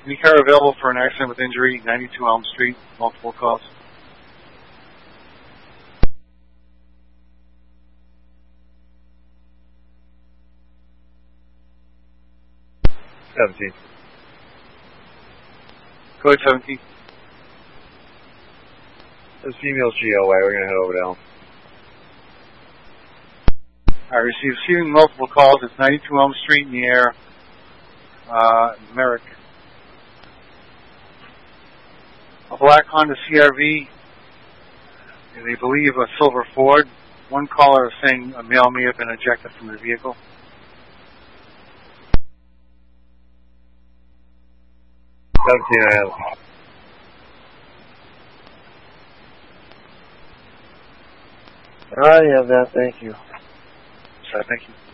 Any car available for an accident with injury, 92 Elm Street, multiple calls. Go ahead, 17. This female's GOA. We're going to head over to Elm. I receiving multiple calls. It's 92 Elm Street in the air. Merrick. A black Honda CRV. They believe a silver Ford. One caller is saying a male may have been ejected from the vehicle. I have that. Thank you. So, thank you.